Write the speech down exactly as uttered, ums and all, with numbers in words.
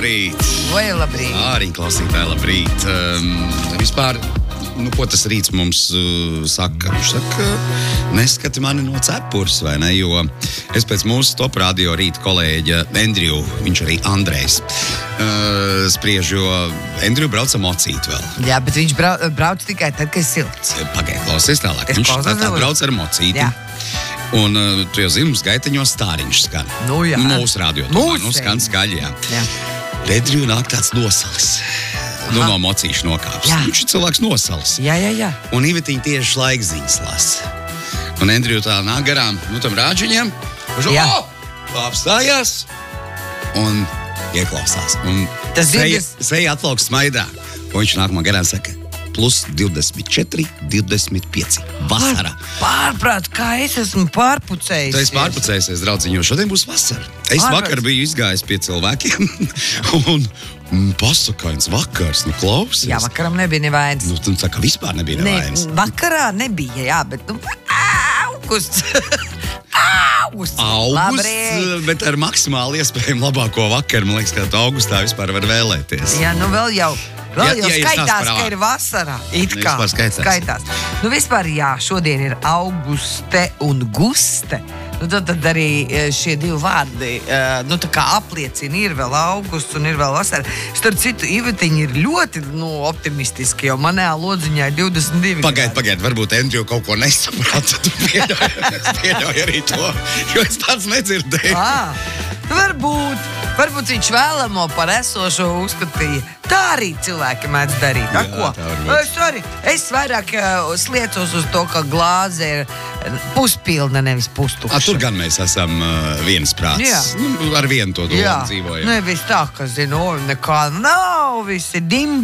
labrīt! Vai labrīt! Arī klausītāji, labrīt! Um, vispār, nu, ko tas rīts mums uh, saka? Viņš saka, neskati mani no cepures, vai ne? Jo es pēc mūsu top radio rīta kolēģa Andriju, viņš arī Andrejs, uh, spriež, jo Andriju brauca mocīt vēl. Jā, bet viņš brau, brauc tikai tad, kad ir silts. Pagaid, klausies tālāk. Es Viņš klausos tā, tā vēl. brauc ar mocīti. Jā. Un uh, tu jau zini, mums gaiteņos stāriņš skan. Nu jā. Mūsu radio. Mūsu. Nu, skan skaļi, jā. Jā. Andriju nāk tāds nosalis. Nu, no mocīšu nokāps. Jā. Viņš ir cilvēks nosalis. Jā, jā, jā. Un Ivetiņa tieši laikziņas lasa. Un Andriju tā nāk garām, nu, tam rāģiņiem. Viņš Jā. o, apstājās un ieklausās. Un Tas seja, divdesmit seja atlauks smaidā. Un viņš nāk man garām saka, plus divdesmit četri, divdesmit pieci. Vasarā. Pārprāt, kā es esmu pārpucējis. Tu esi pārpucējusies, draudziņ, jo šodien būs vasara. Es Ārprāt. vakar biju izgājis pie cilvēkiem un mm, pasakains vakars, nu klausies. Jā, vakaram nebija nevainas. Nu, tu saka, vispār nebija Ne, nevainas. vakarā nebija, jā, bet, nu, augusts. Augusts. Augusts, Labrīt. bet ar maksimāli iespējamu labāko vakaru, man liekas, ka tā augustā vispār var vēlēties. Jā, nu vēl jau, vēl Ja- jau ja ir skaitās, stāsts par ka ir vasarā. It Nu, kā vispār skaitās. skaitās. Nu vispār jā, šodien ir auguste un guste. Nu tad, tad arī e, šie divi vārdi, e, nu tā kā apliecina, ir vēl augusts un ir vēl vasara. Starp citu, Ivetiņa ir ļoti, nu, optimistiski, jo manā lodziņā ir divdesmit divi Pagaid, grādi. pagaid, varbūt Andriju kaut ko nesaprata, tu pieļauj, es pieļauju arī to, jo es tāds nedzirdēju. Ā, nu varbūt, varbūt viņš vēlamo par esošo uzskatīja. Tā arī cilvēki mēdz darīt. Jā, A, ko? tā var būt. Es, arī, es vairāk uh, sliecos uz to, ka glāze ir puspilna, nevis A, pustukša. tur gan mēs esam uh, viens prāts. Jā. Nu, ar vienu to domu Jā, dzīvojam. nevis tā, ka, zinu, nekā nav, visi dim